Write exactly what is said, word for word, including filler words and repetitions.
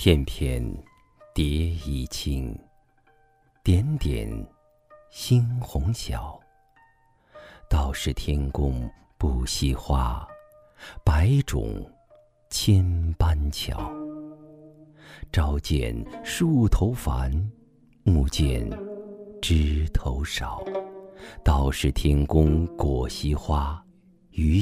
片片蝶衣轻，点点猩红小。道是天公不惜花，百种千般巧。朝见树头繁，暮见枝头少。道是天公果惜花，